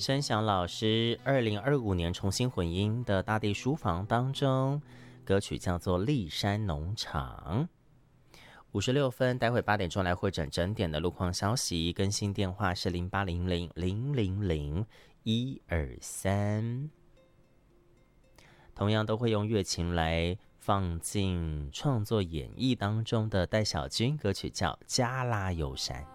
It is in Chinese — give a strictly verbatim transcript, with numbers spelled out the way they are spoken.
申祥老师二零二五年重新混音的大地书房当中，歌曲叫做《立山农场》。五十六分，待会八点钟来会诊整点的路况消息，更新电话是零八零零零零零一二三。同样都会用乐琴来放进创作演绎当中的戴小军歌曲叫《加拉油山》。